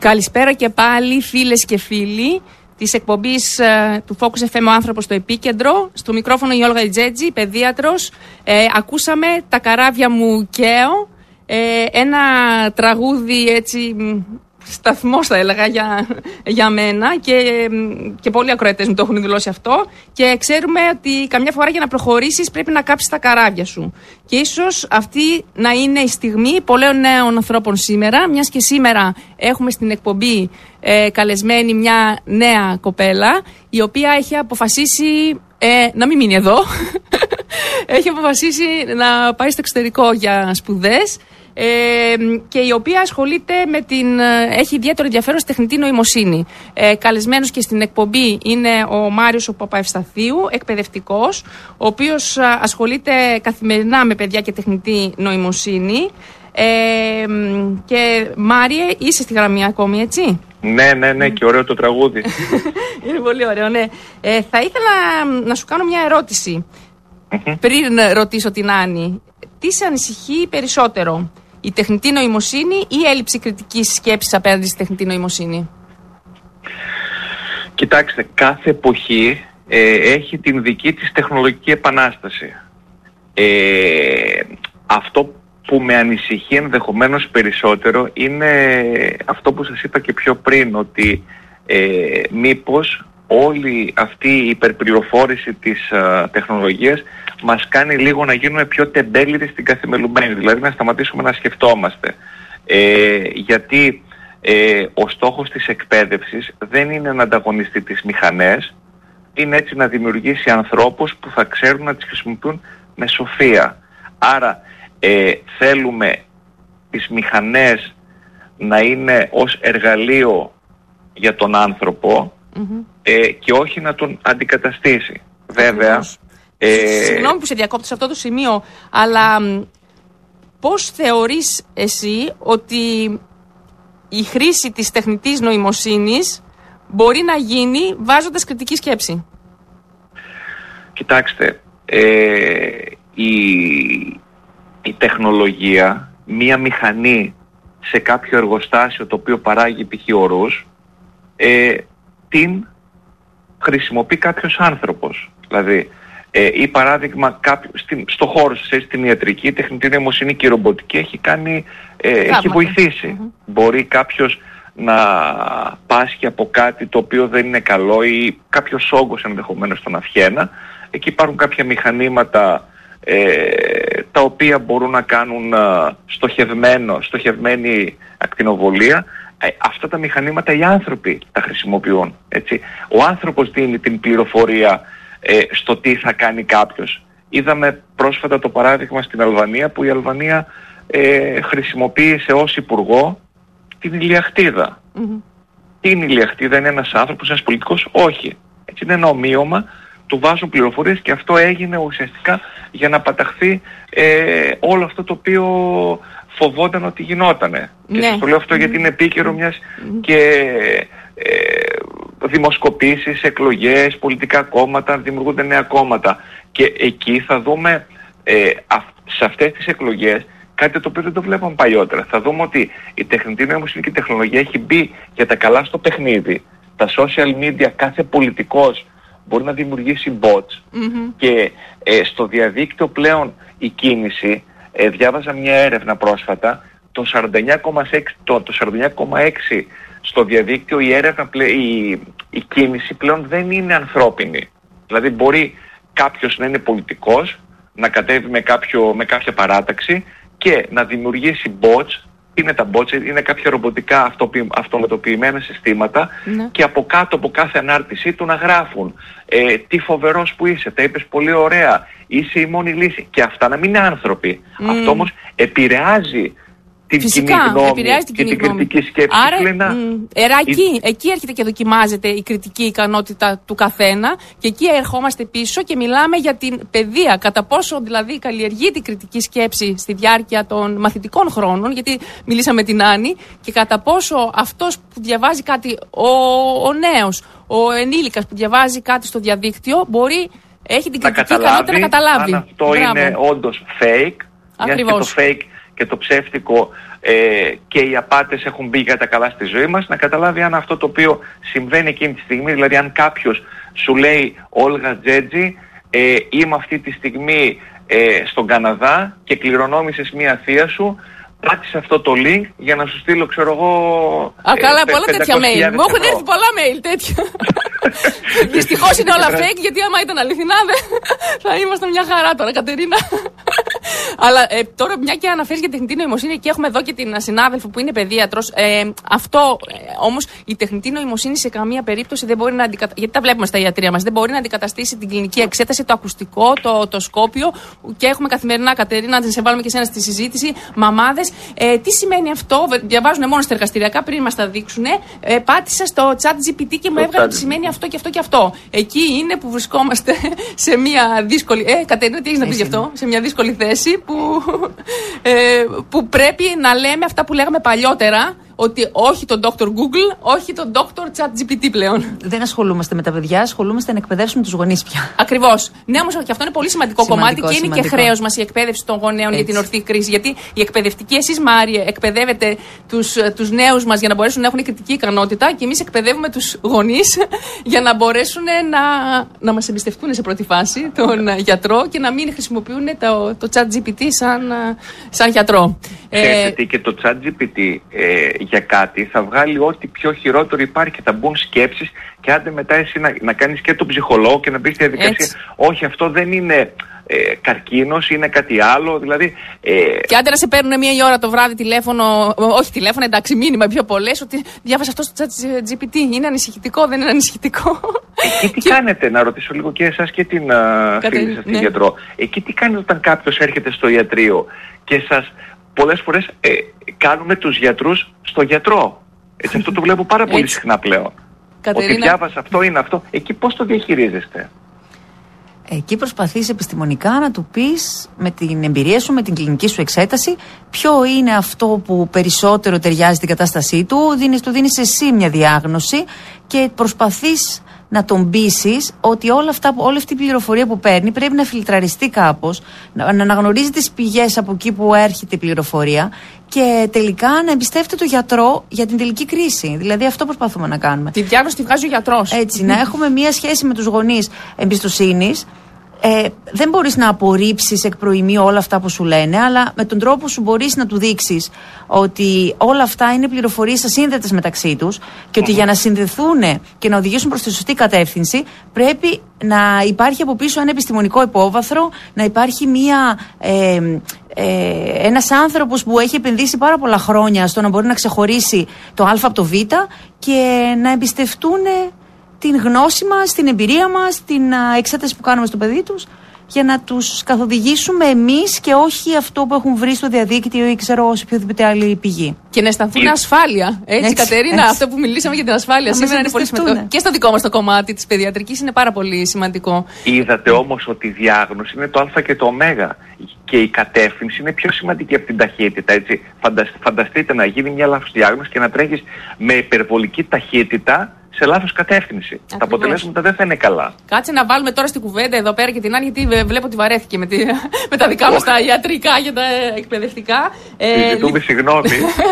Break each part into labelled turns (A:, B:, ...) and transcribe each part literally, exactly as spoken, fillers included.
A: Καλησπέρα και πάλι φίλες και φίλοι της εκπομπής ε, του Focus εφ εμ ο άνθρωπος στο επίκεντρο. Στο μικρόφωνο η Όλγα Ιτζέτζη, παιδίατρος. Ε, ακούσαμε «Τα καράβια μου καίω», ε, ένα τραγούδι έτσι σταθμός θα έλεγα για, για μένα και, και πολλοί ακροατές μου το έχουν δηλώσει αυτό, και ξέρουμε ότι καμιά φορά για να προχωρήσεις πρέπει να κάψεις τα καράβια σου, και ίσως αυτή να είναι η στιγμή πολλών νέων ανθρώπων σήμερα, μιας και σήμερα έχουμε στην εκπομπή ε, καλεσμένη μια νέα κοπέλα η οποία έχει αποφασίσει ε, να μην μείνει εδώ έχει αποφασίσει να πάει στο εξωτερικό για σπουδές. Ε, και η οποία ασχολείται με την. Έχει ιδιαίτερο ενδιαφέρον στη τεχνητή νοημοσύνη. Ε, καλεσμένος και στην εκπομπή είναι ο Μάριος ο Παπαευσταθίου, εκπαιδευτικός, ο οποίος ασχολείται καθημερινά με παιδιά και τεχνητή νοημοσύνη. Ε, και Μάριε, είσαι στη γραμμή ακόμη, έτσι?
B: Ναι, ναι, ναι, και ωραίο το τραγούδι.
A: Είναι πολύ ωραίο, ναι. Ε, θα ήθελα να σου κάνω μια ερώτηση πριν ρωτήσω την Άννη. Τι σε ανησυχεί περισσότερο, η τεχνητή νοημοσύνη ή η έλλειψη κριτικής σκέψης απέναντι στη τεχνητή νοημοσύνη?
B: Κοιτάξτε, κάθε εποχή ε, έχει την δική της τεχνολογική επανάσταση. Ε, αυτό που με ανησυχεί ενδεχομένως περισσότερο είναι αυτό που σας είπα και πιο πριν, ότι ε, μήπως όλη αυτή η υπερπληροφόρηση της α, τεχνολογίας μας κάνει λίγο να γίνουμε πιο τεμπέληδοι στην καθημερινή, δηλαδή να σταματήσουμε να σκεφτόμαστε. Ε, γιατί ε, ο στόχος της εκπαίδευσης δεν είναι να ανταγωνιστεί τις μηχανές, είναι έτσι να δημιουργήσει ανθρώπους που θα ξέρουν να τις χρησιμοποιούν με σοφία. Άρα ε, θέλουμε τις μηχανές να είναι ως εργαλείο για τον άνθρωπο, mm-hmm. ε, και όχι να τον αντικαταστήσει. Βέβαια,
A: Ε... Συγγνώμη που σε διακόπτω σε αυτό το σημείο, αλλά πώς θεωρείς εσύ ότι η χρήση της τεχνητής νοημοσύνης μπορεί να γίνει βάζοντας κριτική σκέψη?
B: Κοιτάξτε, ε, η, η τεχνολογία, μία μηχανή σε κάποιο εργοστάσιο το οποίο παράγει π.χ. ορούς, ε, την χρησιμοποιεί κάποιος άνθρωπος. Δηλαδή, Ε, ή παράδειγμα κάποιο, στην, στο χώρο σας, στην ιατρική, η τεχνητή νοημοσύνη και η ρομποτική έχει, κάνει, ε, έχει βοηθήσει. Mm-hmm. Μπορεί κάποιος να πάσχει από κάτι το οποίο δεν είναι καλό ή κάποιος όγκος ενδεχομένως στον αυχένα. Εκεί υπάρχουν κάποια μηχανήματα ε, τα οποία μπορούν να κάνουν ε, στοχευμένο, στοχευμένη ακτινοβολία. Ε, αυτά τα μηχανήματα οι άνθρωποι τα χρησιμοποιούν. Έτσι. Ο άνθρωπος δίνει την πληροφορία Ε, στο τι θα κάνει κάποιος. Είδαμε πρόσφατα το παράδειγμα στην Αλβανία, που η Αλβανία ε, χρησιμοποίησε ως υπουργό την ηλιακτίδα. Mm-hmm. Τι είναι η ηλιακτίδα? Είναι ένας άνθρωπος, ένας πολιτικός? Όχι. Έτσι, είναι ένα ομοίωμα, του βάζουν πληροφορίες και αυτό έγινε ουσιαστικά για να παταχθεί ε, όλο αυτό το οποίο φοβόταν ότι γινότανε. Ναι. Και σας το λέω αυτό mm-hmm. γιατί είναι επίκαιρο μιας mm-hmm. και ε, δημοσκοπήσεις, εκλογές, πολιτικά κόμματα, δημιουργούνται νέα κόμματα. Και εκεί θα δούμε ε, α, σε αυτές τις εκλογές κάτι το οποίο δεν το βλέπαμε παλιότερα. Θα δούμε ότι η τεχνητή νοημοσύνη και η τεχνολογία έχει μπει για τα καλά στο παιχνίδι. Τα social media, κάθε πολιτικός μπορεί να δημιουργήσει bots mm-hmm. και ε, στο διαδίκτυο πλέον η κίνηση, ε, διάβαζα μια έρευνα πρόσφατα, το σαράντα εννιά κόμμα έξι στο διαδίκτυο η έρευνα, η, η κίνηση πλέον δεν είναι ανθρώπινη. Δηλαδή μπορεί κάποιος να είναι πολιτικός, να κατέβει με, κάποιο, με κάποια παράταξη και να δημιουργήσει bots. Είναι τα bots, είναι κάποια ρομποτικά αυτοποι, αυτοματοποιημένα συστήματα ναι. και από κάτω από κάθε ανάρτησή του να γράφουν ε, τι φοβερός που είσαι, τα είπες πολύ ωραία, είσαι η μόνη λύση. Και αυτά να μην είναι άνθρωποι. Mm. Αυτό όμως επηρεάζει την
A: Φυσικά,
B: κοινή γνώμη
A: επηρεάζει την
B: και
A: κοινή
B: την
A: γνώμη.
B: κριτική σκέψη.
A: Άρα,
B: πλένα...
A: μ, ερά, εκεί, εκεί έρχεται και δοκιμάζεται η κριτική ικανότητα του καθένα και εκεί ερχόμαστε πίσω και μιλάμε για την παιδεία. Κατά πόσο δηλαδή καλλιεργεί την κριτική σκέψη στη διάρκεια των μαθητικών χρόνων, γιατί μιλήσαμε με την Άννη, και κατά πόσο αυτός που διαβάζει κάτι, ο, ο νέος, ο ενήλικας που διαβάζει κάτι στο διαδίκτυο, μπορεί, έχει την κριτική ικανότητα να καταλάβει.
B: Αν αυτό Μπράβο. είναι όντως fake,
A: Ακριβώς.
B: Και το fake και το ψεύτικο ε, και οι απάτες έχουν μπει για τα καλά στη ζωή μας, να καταλάβει αν αυτό το οποίο συμβαίνει εκείνη τη στιγμή, δηλαδή αν κάποιος σου λέει Όλγα Τζέτζη, ε, είμαι αυτή τη στιγμή ε, στον Καναδά και κληρονόμησες μία θεία σου, πάτησε αυτό το link για να σου στείλω, ξέρω εγώ.
A: Α, καλά, ε, πολλά τέτοια mail. Μου έχουν έρθει πολλά mail τέτοια. Δυστυχώς είναι όλα fake, γιατί άμα ήταν αληθινά θα ήμασταν μια χαρά τώρα, Κατερίνα. Αλλά ε, τώρα, μια και αναφέρεις για τεχνητή νοημοσύνη και έχουμε εδώ και την συνάδελφο που είναι παιδίατρος, ε, αυτό ε, όμως η τεχνητή νοημοσύνη σε καμία περίπτωση δεν μπορεί να αντικαταστήσει. Γιατί τα βλέπουμε στα ιατρεία μας, δεν μπορεί να αντικαταστήσει την κλινική εξέταση, το ακουστικό, το, το σκόπιο. Και έχουμε καθημερινά, Κατερίνα, να σε βάλουμε και εσένα στη συζήτηση, μαμάδες. Ε, τι σημαίνει αυτό, διαβάζουν μόνο στα εργαστηριακά πριν μας τα δείξουν. Ε, πάτησα στο chat τζι πι τι και μου έβγαλε ότι σημαίνει αυτό και αυτό και αυτό. Εκεί είναι που βρισκόμαστε σε μια δύσκολη. Ε, Κατερίνα, τι έχεις να πεις γι' αυτό, σε μια δύσκολη θέση που, ε, που πρέπει να λέμε αυτά που λέγαμε παλιότερα. Ότι όχι τον Doctor Google, όχι τον Doctor Chat τζι πι τι πλέον.
C: Δεν ασχολούμαστε με τα παιδιά, ασχολούμαστε να εκπαιδεύσουμε τους γονείς πια.
A: Ακριβώς. Ναι, όμως και αυτό είναι πολύ σημαντικό, σημαντικό κομμάτι και σημαντικό. Είναι και χρέος μας η εκπαίδευση των γονέων έτσι. Για την ορθή κρίση. Γιατί η εκπαιδευτική, εσείς Μάρια, εκπαιδεύετε τους, τους νέους μας για να μπορέσουν να έχουν κριτική ικανότητα και εμείς εκπαιδεύουμε τους γονείς για να μπορέσουν να, να μας εμπιστευτούν σε πρώτη φάση τον γιατρό και να μην χρησιμοποιούν το, το Chat τζι πι τι σαν, σαν γιατρό.
B: Ξέρετε, ε, και το Chat τζι πι τι ε, για κάτι θα βγάλει ό,τι πιο χειρότερο υπάρχει και θα μπουν σκέψεις και άντε μετά εσύ να, να κάνεις και τον ψυχολόγο και να μπεις στη διαδικασία. Έτσι. Όχι, αυτό δεν είναι ε, καρκίνος, είναι κάτι άλλο. Δηλαδή, ε,
A: και άντε να σε παίρνουν μία η ώρα το βράδυ τηλέφωνο, όχι τηλέφωνο, εντάξει, μήνυμα πιο πολλές, ότι διάβασα αυτό στο Chat τζι πι τι. Είναι ανησυχητικό, δεν είναι ανησυχητικό.
B: Εκεί τι κάνετε, να ρωτήσω λίγο και εσάς και την uh, φίλη σας, την ναι. γιατρό. Εκεί τι κάνετε όταν κάποιος έρχεται στο ιατρείο και σας. Πολλές φορές ε, κάνουμε τους γιατρούς στο γιατρό. Έτσι, αυτό το βλέπω πάρα πολύ συχνά πλέον. Κατερίνα. Ότι διάβασα αυτό, είναι αυτό. Εκεί πώς το διαχειρίζεστε?
C: Εκεί προσπαθείς επιστημονικά να του πεις με την εμπειρία σου, με την κλινική σου εξέταση, ποιο είναι αυτό που περισσότερο ταιριάζει την κατάστασή του. Δίνεις, του δίνεις εσύ μια διάγνωση και προσπαθείς να τον πείσεις ότι όλα αυτά, όλη αυτή η πληροφορία που παίρνει πρέπει να φιλτραριστεί κάπως, να αναγνωρίζει τις πηγές από εκεί που έρχεται η πληροφορία και τελικά να εμπιστεύεται το γιατρό για την τελική κρίση. Δηλαδή αυτό προσπαθούμε να κάνουμε.
A: Τη διάγνωση τη βγάζει ο γιατρός.
C: Έτσι, να έχουμε μια σχέση με τους γονείς εμπιστοσύνης. Ε, δεν μπορείς να απορρίψεις εκ προημίου όλα αυτά που σου λένε, αλλά με τον τρόπο σου μπορείς να του δείξεις ότι όλα αυτά είναι πληροφορίες ασύνδετες μεταξύ τους και ότι για να συνδεθούν και να οδηγήσουν προς τη σωστή κατεύθυνση πρέπει να υπάρχει από πίσω ένα επιστημονικό υπόβαθρο, να υπάρχει μια, ε, ε, ένας άνθρωπος που έχει επενδύσει πάρα πολλά χρόνια στο να μπορεί να ξεχωρίσει το α από το β και να εμπιστευτούν την γνώση μας, την εμπειρία μας, την α, εξέταση που κάνουμε στο παιδί τους για να τους καθοδηγήσουμε εμείς και όχι αυτό που έχουν βρει στο διαδίκτυο ή ξέρω σε οποιοδήποτε άλλη πηγή.
A: Και να αισθανθούν ασφάλεια. Έτσι, έτσι Κατερίνα, έτσι. Αυτό που μιλήσαμε για την ασφάλεια σήμερα είναι πολύ σημαντικό. Και στο δικό μας το κομμάτι της παιδιατρικής είναι πάρα πολύ σημαντικό.
B: Είδατε όμως ότι η διάγνωση είναι το α και το ω και η κατεύθυνση είναι πιο σημαντική από την ταχύτητα. Έτσι. Φανταστείτε να γίνει μια λάθος διάγνωση και να τρέχεις με υπερβολική ταχύτητα σε λάθος κατεύθυνση. Ακριβώς. Τα αποτελέσματα δεν θα είναι καλά.
A: Κάτσε να βάλουμε τώρα στην κουβέντα εδώ πέρα και την άλλη, γιατί βλέπω ότι βαρέθηκε με, τη, με τα δικά μας τα ιατρικά και τα εκπαιδευτικά.
B: Ε, ζητούμε συγγνώμη.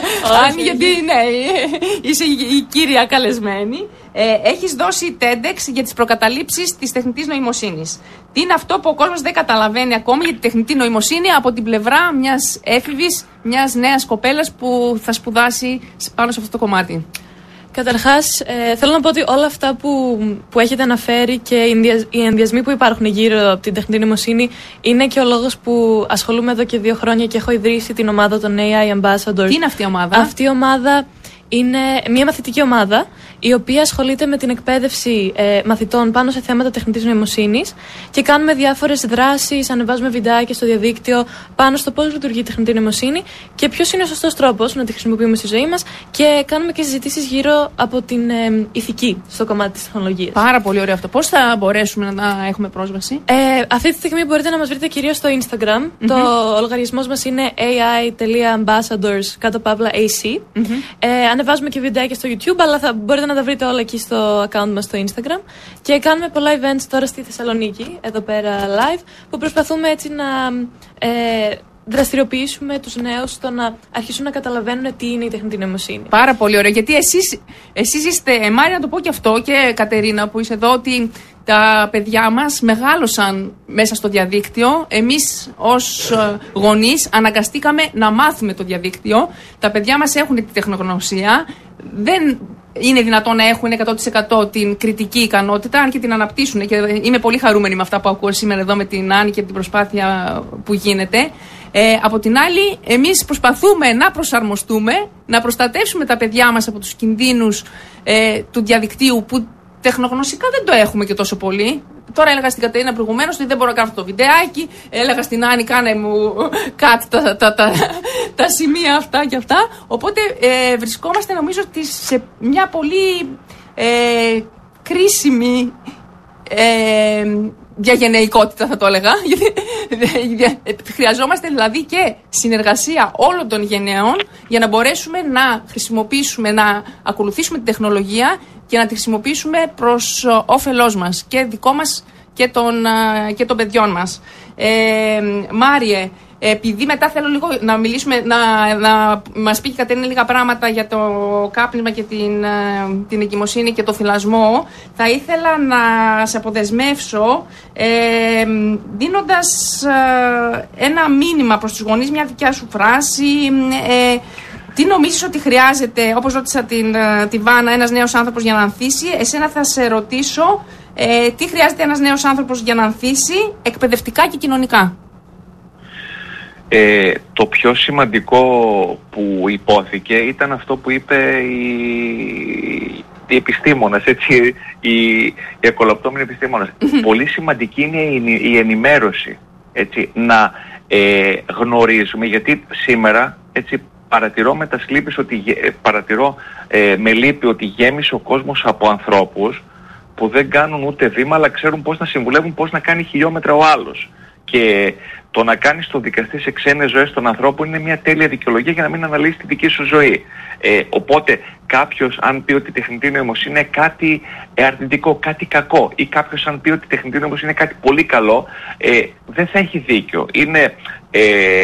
A: Αν γιατί ναι, είσαι η κύρια καλεσμένη. Ε, έχεις δώσει TEDx για τις προκαταλήψεις της τεχνητής νοημοσύνης. Τι είναι αυτό που ο κόσμος δεν καταλαβαίνει ακόμη για τη τεχνητή νοημοσύνη από την πλευρά μιας έφηβης, μιας νέας κοπέλας που θα σπουδάσει πάνω σε αυτό το κομμάτι?
D: Καταρχάς, ε, θέλω να πω ότι όλα αυτά που, που έχετε αναφέρει και οι ενδιασμοί που υπάρχουν γύρω από την τεχνητή νοημοσύνη είναι και ο λόγος που ασχολούμαι εδώ και δύο χρόνια και έχω ιδρύσει την ομάδα των έι άι Ambassadors.
A: Τι είναι αυτή η ομάδα?
D: Αυτή η ομάδα είναι μια μαθητική ομάδα η οποία ασχολείται με την εκπαίδευση ε, μαθητών πάνω σε θέματα τεχνητής νοημοσύνης και κάνουμε διάφορες δράσεις, ανεβάζουμε βιντεάκια στο διαδίκτυο πάνω στο πώς λειτουργεί η τεχνητή νοημοσύνη και ποιος είναι ο σωστός τρόπος να τη χρησιμοποιούμε στη ζωή μας και κάνουμε και συζητήσεις γύρω από την ε, ηθική στο κομμάτι της τεχνολογίας.
A: Πάρα πολύ ωραίο αυτό. Πώς θα μπορέσουμε να έχουμε πρόσβαση?
D: Ε, αυτή τη στιγμή μπορείτε να μας βρείτε κυρίως στο Instagram. Mm-hmm. Το λογαριασμός μας είναι ai.ambassadors κάτω παύλα ac. Mm-hmm. Ε, ανεβάζουμε και βιντεάκια στο YouTube, αλλά θα μπορείτε να τα βρείτε όλα εκεί στο account μας στο Instagram. Και κάνουμε πολλά events τώρα στη Θεσσαλονίκη, εδώ πέρα live, που προσπαθούμε έτσι να ε, δραστηριοποιήσουμε τους νέους στο να αρχίσουν να καταλαβαίνουν τι είναι η τεχνητή νοημοσύνη.
A: Πάρα πολύ ωραία. Γιατί εσείς, εσείς είστε, Μάρια, να το πω και αυτό, και Κατερίνα που είσαι εδώ, ότι τα παιδιά μας μεγάλωσαν μέσα στο διαδίκτυο. Εμείς ως γονείς αναγκαστήκαμε να μάθουμε το διαδίκτυο. Τα παιδιά μας έχουν τη τεχνογνωσία. Δεν είναι δυνατόν να έχουν εκατό τοις εκατό την κριτική ικανότητα, αν και την αναπτύσσουν. Και είμαι πολύ χαρούμενη με αυτά που ακούω σήμερα εδώ με την Άννη και την προσπάθεια που γίνεται. Ε, από την άλλη, εμείς προσπαθούμε να προσαρμοστούμε, να προστατεύσουμε τα παιδιά μας από τους κινδύνους ε, του διαδικτύου, που τεχνογνωσικά δεν το έχουμε και τόσο πολύ. Τώρα έλεγα στην Κατερίνα προηγουμένως ότι δεν μπορώ να κάνω αυτό το βιντεάκι. Έλεγα στην Άννη, κάνε μου κάτι τα, τα, τα, τα, τα σημεία αυτά και αυτά. Οπότε ε, βρισκόμαστε, νομίζω, ότι σε μια πολύ ε, κρίσιμη ε, διαγενεϊκότητα, θα το έλεγα. Χρειαζόμαστε δηλαδή και συνεργασία όλων των γενναίων για να μπορέσουμε να χρησιμοποιήσουμε, να ακολουθήσουμε την τεχνολογία και να τη χρησιμοποιήσουμε προς όφελός μας και δικό μας και των, και των παιδιών μας. Ε, Μάριε, επειδή μετά θέλω λίγο να μιλήσουμε, να, να μας πει και Κατερίνα λίγα πράγματα για το κάπνισμα και την, την εγκυμοσύνη και το θυλασμό, θα ήθελα να σε αποδεσμεύσω ε, δίνοντας ε, ένα μήνυμα προς τους γονείς, μια δικιά σου φράση. Ε, τι νομίζεις ότι χρειάζεται, όπως ρώτησα την, τη Βάνα, ένας νέος άνθρωπος για να ανθίσει? Εσένα θα σε ρωτήσω ε, τι χρειάζεται ένας νέος άνθρωπος για να ανθίσει εκπαιδευτικά και κοινωνικά.
B: Ε, το πιο σημαντικό που υπόθηκε ήταν αυτό που είπε η, η επιστήμονας, έτσι, η, η εκολαπτώμενη επιστήμονας. Πολύ σημαντική είναι η, η ενημέρωση, έτσι, να ε, γνωρίζουμε, γιατί σήμερα, έτσι, παρατηρώ με τα σλίπης ότι, παρατηρώ ε, με λύπη ότι γέμισε ο κόσμος από ανθρώπους που δεν κάνουν ούτε βήμα, αλλά ξέρουν πώς να συμβουλεύουν, πώς να κάνει χιλιόμετρα ο άλλος. Και το να κάνεις το δικαστή σε ξένες ζωές των ανθρώπων είναι μια τέλεια δικαιολογία για να μην αναλύσεις τη δική σου ζωή. Ε, οπότε κάποιος αν πει ότι η τεχνητή νοημοσύνη είναι κάτι ε, αρνητικό, κάτι κακό, ή κάποιος αν πει ότι η τεχνητή νοημοσύνη είναι κάτι πολύ καλό, ε, δεν θα έχει δίκιο. Είναι, ε,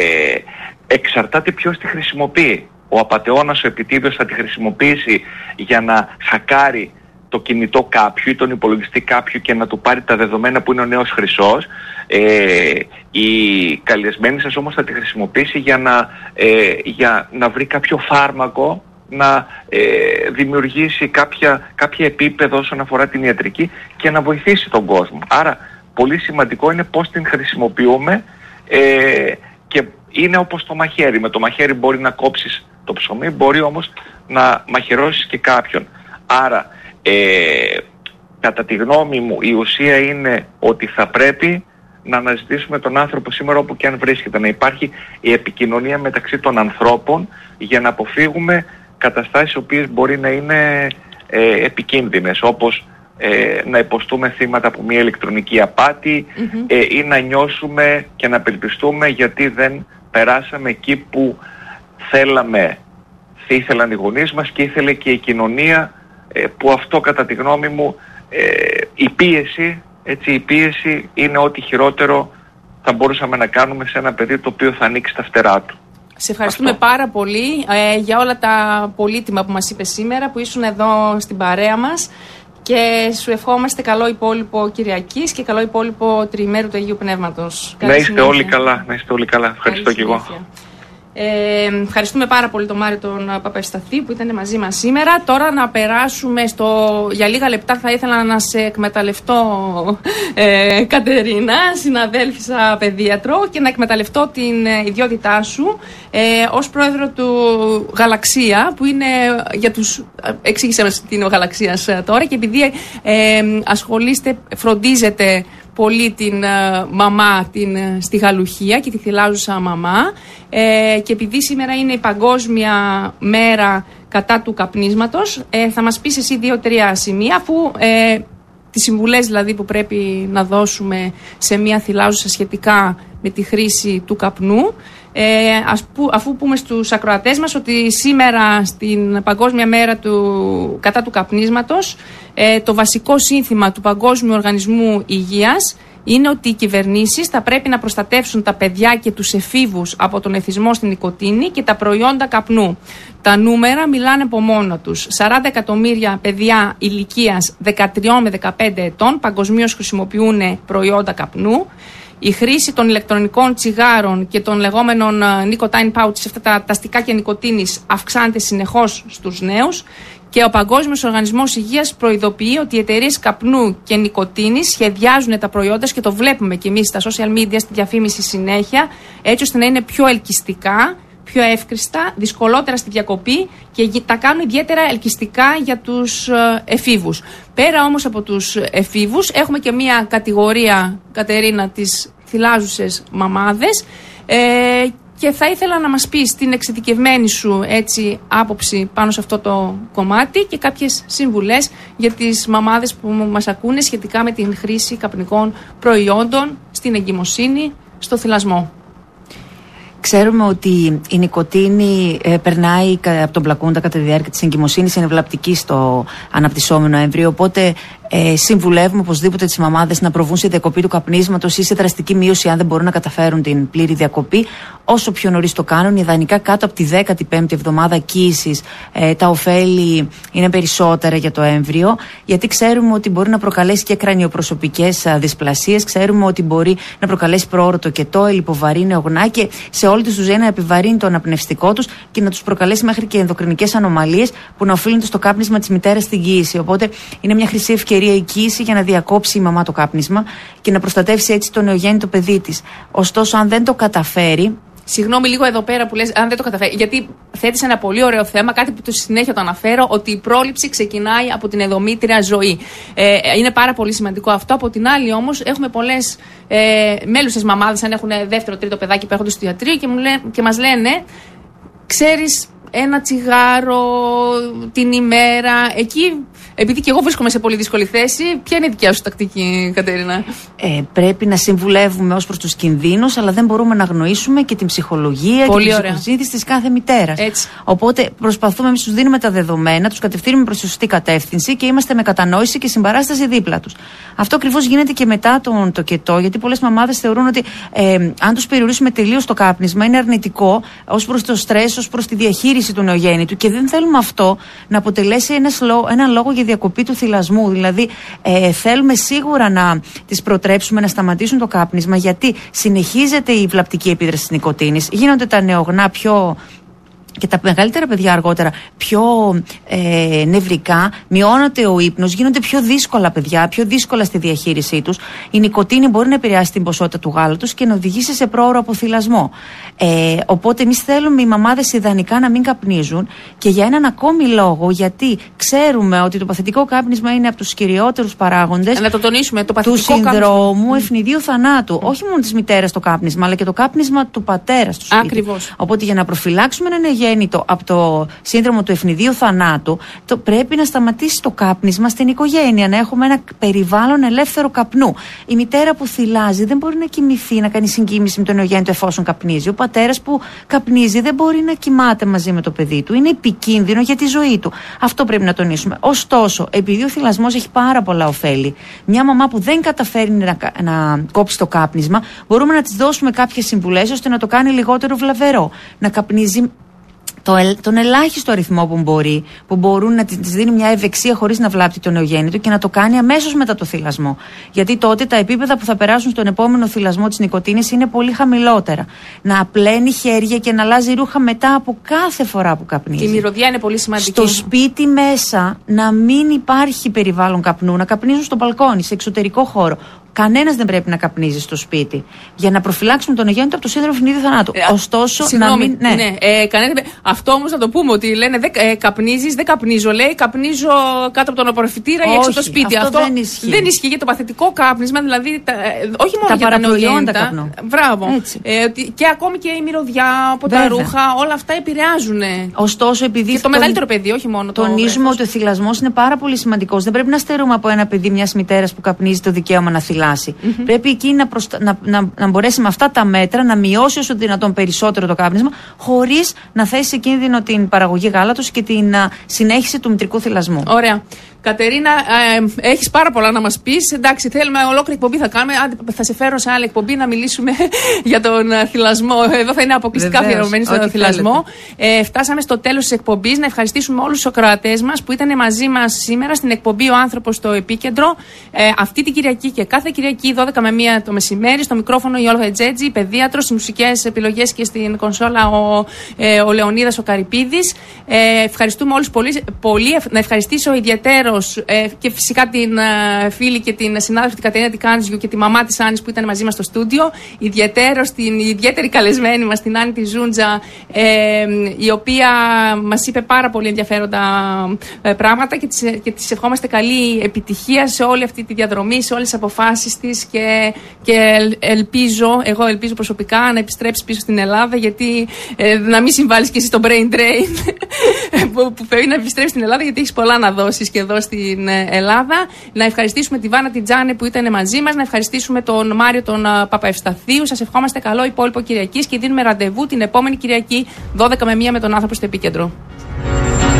B: εξαρτάται ποιος τη χρησιμοποιεί. Ο απατεώνας, ο επιτίδιος θα τη χρησιμοποιήσει για να χακάρει το κινητό κάποιου ή τον υπολογιστή κάποιου και να του πάρει τα δεδομένα που είναι ο νέος χρυσός. Ε, η καλεσμένη σας όμως θα τη χρησιμοποιήσει για να, ε, για να βρει κάποιο φάρμακο, να ε, δημιουργήσει κάποια, κάποια επίπεδο όσον αφορά την ιατρική και να βοηθήσει τον κόσμο. Άρα πολύ σημαντικό είναι πώς την χρησιμοποιούμε, ε, και είναι όπως το μαχαίρι. Με το μαχαίρι μπορεί να κόψεις το ψωμί, μπορεί όμως να μαχαιρώσεις και κάποιον. Άρα Ε, κατά τη γνώμη μου η ουσία είναι ότι θα πρέπει να αναζητήσουμε τον άνθρωπο σήμερα όπου και αν βρίσκεται, να υπάρχει η επικοινωνία μεταξύ των ανθρώπων για να αποφύγουμε καταστάσεις οι οποίες μπορεί να είναι ε, επικίνδυνες, όπως ε, να υποστούμε θύματα από μια ηλεκτρονική απάτη, mm-hmm. ε, ή να νιώσουμε και να απελπιστούμε γιατί δεν περάσαμε εκεί που θέλαμε, ήθελαν οι γονείς μας και ήθελε και η κοινωνία, που αυτό κατά τη γνώμη μου, ε, η πίεση, έτσι, η πίεση είναι ό,τι χειρότερο θα μπορούσαμε να κάνουμε σε ένα παιδί το οποίο θα ανοίξει τα φτερά του.
A: Σε ευχαριστούμε
B: αυτό.
A: πάρα πολύ ε, για όλα τα πολύτιμα που μας είπες σήμερα, που ήσουν εδώ στην παρέα μας, και σου ευχόμαστε καλό υπόλοιπο Κυριακής και καλό υπόλοιπο τριημέρου του Αγίου Πνεύματος.
B: Να είστε όλοι καλά, να είστε όλοι καλά. Ευχαριστώ και εγώ.
A: Ε, ευχαριστούμε πάρα πολύ τον Μάριο τον Παπαευσταθή που ήταν μαζί μας σήμερα. Τώρα να περάσουμε στο... Για λίγα λεπτά θα ήθελα να σε εκμεταλλευτώ, ε, Κατερίνα, συναδέλφισσα παιδίατρο, και να εκμεταλλευτώ την ιδιότητά σου ε, ως πρόεδρο του Γαλαξία, που είναι για τους... Εξήγησε μας τι είναι ο Γαλαξίας τώρα, και επειδή ε, ασχολείστε, φροντίζετε πολύ την uh, μαμά την, uh, στη Γαλουχία και τη θυλάζουσα μαμά, ε, και επειδή σήμερα είναι η Παγκόσμια Μέρα κατά του καπνίσματος, ε, θα μας πεις εσύ δύο-τρία σημεία, αφού ε, τις συμβουλές δηλαδή που πρέπει να δώσουμε σε μια θυλάζουσα σχετικά με τη χρήση του καπνού. Ε, ας που, αφού πούμε στους ακροατές μας ότι σήμερα στην Παγκόσμια Μέρα του, κατά του καπνίσματος, ε, το βασικό σύνθημα του Παγκόσμιου Οργανισμού Υγείας είναι ότι οι κυβερνήσεις θα πρέπει να προστατεύσουν τα παιδιά και τους εφήβους από τον εθισμό στην νοικοτήνη και τα προϊόντα καπνού. Τα νούμερα μιλάνε από μόνα τους. σαράντα εκατομμύρια παιδιά ηλικίας δεκατρία με δεκαπέντε ετών παγκοσμίως χρησιμοποιούν προϊόντα καπνού. Η χρήση των ηλεκτρονικών τσιγάρων και των λεγόμενων nicotine pouches, αυτά τα, τα στικάκια νοικοτήνης, αυξάνεται συνεχώς στους νέους. Και ο Παγκόσμιος Οργανισμός Υγείας προειδοποιεί ότι οι εταιρείες καπνού και νοικοτήνης σχεδιάζουν τα προϊόντα και το βλέπουμε και εμείς στα social media, στη διαφήμιση συνέχεια, έτσι ώστε να είναι πιο ελκυστικά, πιο εύκριστα, δυσκολότερα στη διακοπή και τα κάνουν ιδιαίτερα ελκυστικά για τους εφήβους. Πέρα όμως από τους εφήβους, έχουμε και μια κατηγορία, Κατερίνα, τις θυλάζουσες μαμάδες. Ε, Και θα ήθελα να μας πεις την εξειδικευμένη σου έτσι, άποψη πάνω σε αυτό το κομμάτι και κάποιες συμβουλές για τις μαμάδες που μας ακούνε σχετικά με την χρήση καπνικών προϊόντων στην εγκυμοσύνη, στο θυλασμό.
C: Ξέρουμε ότι η νοικοτήνη ε, περνάει από τον πλακούντα κατά τη διάρκεια της εγκυμοσύνης, είναι βλαπτική στο αναπτυσσόμενο έμβριο, οπότε ε, συμβουλεύουμε οπωσδήποτε τις μαμάδες να προβούν σε διακοπή του καπνίσματος ή σε δραστική μείωση αν δεν μπορούν να καταφέρουν την πλήρη διακοπή. Όσο πιο νωρίς το κάνουν, ιδανικά κάτω από τη δέκατη πέμπτη εβδομάδα κύησης, ε, τα ωφέλη είναι περισσότερα για το έμβριο, γιατί ξέρουμε ότι μπορεί να προκαλέσει και κρανιοπροσωπικές δυσπλασίες, ξέρουμε ότι μπορεί να προκαλέσει πρόωρο τοκετό, ελιποβαρή, νεογνά και σε όλη τη ζωή να επιβαρύνει το αναπνευστικό τους και να τους προκαλέσει μέχρι και ενδοκρινικές ανομαλίες που να οφείλονται στο κάπνισμα της μητέρας στην κύηση. Οπότε είναι μια χρυσή ευκαιρία η κύηση για να διακόψει η μαμά το κάπνισμα και να προστατεύσει έτσι το νεογέννητο παιδί της. Ωστόσο, αν δεν το καταφέρει.
A: Συγγνώμη λίγο εδώ πέρα που λες, αν δεν το καταφέρει, γιατί θέτεις ένα πολύ ωραίο θέμα, κάτι που το συνέχεια το αναφέρω, ότι η πρόληψη ξεκινάει από την ενδομήτρια ζωή. Ε, είναι πάρα πολύ σημαντικό αυτό. Από την άλλη όμως έχουμε πολλές ε, μέλουσες μαμάδες, αν έχουν δεύτερο, τρίτο παιδάκι που έρχονται στο ιατρείο και, μου λέ, και μας λένε, ξέρεις, ένα τσιγάρο την ημέρα. Εκεί, επειδή και εγώ βρίσκομαι σε πολύ δύσκολη θέση, ποια είναι η δικιά σου τακτική, Κατερίνα?
C: Ε, πρέπει να συμβουλεύουμε ως προς τους κινδύνους, αλλά δεν μπορούμε να αγνοήσουμε και την ψυχολογία πολύ και την ψυχοσύνθεση της κάθε μητέρας. Έτσι. Οπότε προσπαθούμε, εμείς τους δίνουμε τα δεδομένα, τους κατευθύνουμε προς τη σωστή κατεύθυνση και είμαστε με κατανόηση και συμπαράσταση δίπλα τους. Αυτό ακριβώς γίνεται και μετά τον τοκετό, γιατί πολλές μαμάδες θεωρούν ότι ε, αν τους περιορίσουμε τελείως το κάπνισμα είναι αρνητικό ως προς το στρες, ως προς τη διαχείριση του νεογέννητου και δεν θέλουμε αυτό να αποτελέσει ένα λόγο για διακοπή του θυλασμού. Δηλαδή, ε, θέλουμε σίγουρα να τις προτρέψουμε να σταματήσουν το κάπνισμα, γιατί συνεχίζεται η βλαπτική επίδραση της νοικοτήνης, γίνονται τα νεογνά πιο. Και τα μεγαλύτερα παιδιά αργότερα πιο ε, νευρικά, μειώνεται ο ύπνος, γίνονται πιο δύσκολα παιδιά, πιο δύσκολα στη διαχείρισή τους. Η νοικοτήνη μπορεί να επηρεάσει την ποσότητα του γάλατος και να οδηγήσει σε πρόωρο αποθυλασμό. Ε, οπότε εμείς θέλουμε οι μαμάδες ιδανικά να μην καπνίζουν και για έναν ακόμη λόγο, γιατί ξέρουμε ότι το παθητικό κάπνισμα είναι από τους κυριότερους παράγοντες
A: να το τονίσουμε, το
C: του συνδρόμου ευνηδίου θανάτου. Mm. Όχι μόνο της μητέρας το κάπνισμα, αλλά και το κάπνισμα του πατέρα στο σπίτι.
A: Ακριβώς.
C: Οπότε για να προφυλάξουμε έναν γέννητο από το σύνδρομο του ευνηδίου θανάτου, το πρέπει να σταματήσει το κάπνισμα στην οικογένεια, να έχουμε ένα περιβάλλον ελεύθερο καπνού. Η μητέρα που θυλάζει δεν μπορεί να κοιμηθεί, να κάνει συγκοίμηση με το νεογέννητο εφόσον καπνίζει. Ο πατέρας που καπνίζει δεν μπορεί να κοιμάται μαζί με το παιδί του. Είναι επικίνδυνο για τη ζωή του. Αυτό πρέπει να τονίσουμε. Ωστόσο, επειδή ο θυλασμός έχει πάρα πολλά ωφέλη, μια μαμά που δεν καταφέρνει να, να κόψει το κάπνισμα, μπορούμε να της δώσουμε κάποιες συμβουλές ώστε να το κάνει λιγότερο βλαβερό. Να καπνίζει Το, τον ελάχιστο αριθμό που μπορεί, που μπορούν να της δίνει μια ευεξία χωρίς να βλάπτει το νεογέννητο και να το κάνει αμέσως μετά το θυλασμό. Γιατί τότε τα επίπεδα που θα περάσουν στον επόμενο θυλασμό της νοικοτήνης είναι πολύ χαμηλότερα. Να απλένει χέρια και να αλλάζει ρούχα μετά από κάθε φορά που καπνίζει.
A: Και η μυρωδιά είναι πολύ σημαντική.
C: Στο σπίτι μέσα να μην υπάρχει περιβάλλον καπνού, να καπνίζουν στο μπαλκόνι, σε εξωτερικό χώρο. Κανένας δεν πρέπει να καπνίζει στο σπίτι για να προφυλάξουμε τον νεογέννητο από το σύνδρομο ευνηδίου θανάτου.
A: Ε,
C: Ωστόσο,
A: συγγνώμη,
C: να μην. Ναι.
A: ναι ε, κανένα, αυτό όμως να το πούμε ότι λένε δε, ε, καπνίζεις, δεν καπνίζω. Λέει καπνίζω κάτω από τον απορροφητήρα ή έξω από το σπίτι.
C: Αυτό, αυτό δεν ισχύει.
A: Δεν ισχύει για το παθητικό κάπνισμα, δηλαδή τα, ε, όχι μόνο
C: τα
A: για τα νεογέννητα.
C: Καπνού.
A: Μπράβο. Ε, και ακόμη και η μυρωδιά από τα ρούχα, όλα αυτά επηρεάζουν.
C: Ωστόσο, επειδή.
A: Και το μεγαλύτερο παιδί, όχι μόνο το.
C: Τονίζουμε ότι ο θυλασμός είναι πάρα πολύ σημαντικός. Δεν πρέπει να στερούμε από ένα παιδί μιας μητέρας που καπνίζει το δικαίωμα να θυλάσει. Mm-hmm. Πρέπει εκεί να, προστα... να, να, να μπορέσει με αυτά τα μέτρα να μειώσει όσο δυνατόν περισσότερο το κάπνισμα, χωρίς να θέσει σε κίνδυνο την παραγωγή γάλατος και την α, συνέχιση του μητρικού θυλασμού.
A: Ωραία. Κατερίνα, ε, έχεις πάρα πολλά να μας πεις. Εντάξει, θέλουμε ολόκληρη εκπομπή θα κάνουμε. Θα σε φέρω σε άλλη εκπομπή να μιλήσουμε για τον θυλασμό. Εδώ θα είναι αποκλειστικά αφιερωμένοι στον θυλασμό. Ε, φτάσαμε στο τέλος της εκπομπής. Να ευχαριστήσουμε όλους τους ακροατές μας που ήταν μαζί μας σήμερα στην εκπομπή Ο Άνθρωπος στο Επίκεντρο. Ε, αυτή την Κυριακή και κάθε Κυριακή δώδεκα με μία το μεσημέρι. Στο μικρόφωνο η Όλγα Τζέτζη, παιδίατρος, στις μουσικές επιλογές και στην κονσόλα ο, ε, ο Λεωνίδας ο Καρυπίδης. Ε, ευχαριστούμε όλους πολύ, πολύ. Να ευχαριστήσω ιδιαιτέρως ε, και φυσικά την ε, φίλη και την συνάδελφη την Κατερίνα Τικάντζιου και τη μαμά της Άννης που ήταν μαζί μας στο στούντιο. Ιδιαιτέρως την ιδιαίτερη καλεσμένη μας, την Άννη τη Ζούντζα, ε, η οποία μας είπε πάρα πολύ ενδιαφέροντα ε, πράγματα και της, και της ευχόμαστε καλή επιτυχία σε όλη αυτή τη διαδρομή, σε όλες τις αποφάσεις της και, και ελπίζω, εγώ ελπίζω προσωπικά να επιστρέψει πίσω στην Ελλάδα, γιατί ε, να μην συμβάλλεις και εσύ στο brain drain που, που πρέπει να επιστρέψει στην Ελλάδα, γιατί έχεις πολλά να δώσεις και εδώ στην Ελλάδα. Να ευχαριστήσουμε τη Βάνα Τιτζάνε που ήταν μαζί μας, να ευχαριστήσουμε τον Μάριο τον Παπαευσταθίου. Σας ευχόμαστε καλό υπόλοιπο Κυριακής και δίνουμε ραντεβού την επόμενη Κυριακή δώδεκα με μία με τον Άνθρωπο στο Επίκεντρο.